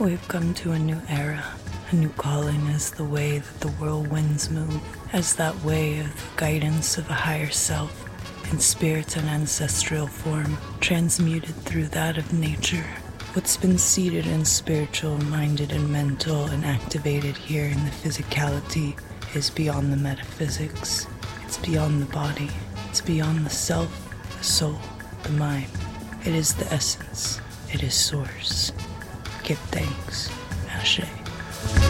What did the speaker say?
We've come to a new era, a new calling as the way that the whirlwinds move, as that way of the guidance of a higher self in spirit and ancestral form, transmuted through that of nature. What's been seated in spiritual, minded, and mental and activated here in the physicality is beyond the metaphysics. It's beyond the body. It's beyond the self, the soul, the mind. It is the essence. It is source. Give thanks. Ashe.